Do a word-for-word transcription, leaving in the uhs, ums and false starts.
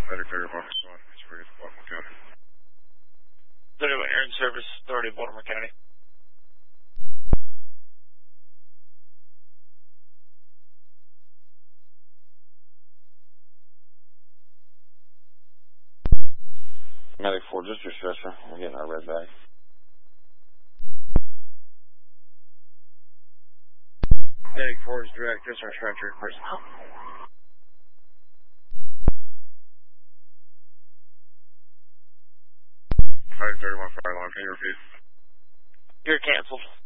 Medic thirty-one, Swan. It's for Baltimore County. thirty-one Air and Service Authority, Baltimore County. Medic four, just your stretcher. We're getting our red bag. Medic four is direct, just our stretcher personnel. Medic thirty-one, fire alarm, can you repeat? You're canceled.